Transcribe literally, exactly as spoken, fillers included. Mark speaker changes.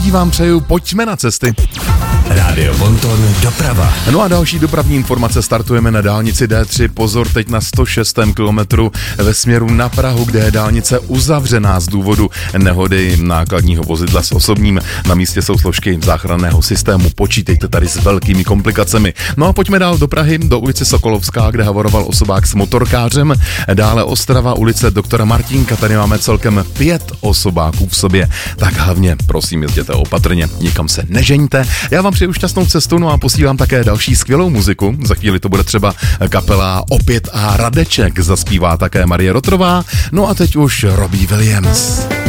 Speaker 1: štěstí vám přeju, pojďme na cesty.
Speaker 2: Rádio Bonton doprava.
Speaker 1: No a další dopravní informace, startujeme na dálnici D tři, pozor teď na sto šestém kilometru ve směru na Prahu, kde je dálnice uzavřená z důvodu nehody nákladního vozidla s osobním. Na místě jsou složky záchranného systému, počítejte tady s velkými komplikacemi. No a pojďme dál do Prahy, do ulice Sokolovská, kde havoroval osobák s motorkářem. Dále Ostrava, ulice doktora Martínka, tady máme celkem pět osobáků v sobě. Tak hlavně prosím jezděte opatrně, nikam se nežeňte. Já vám přeju šťastnou cestu, no a posílám také další skvělou muziku. Za chvíli to bude třeba kapela Opět a Radeček, zaspívá také Marie Rotrová. No a teď už Robbie Williams.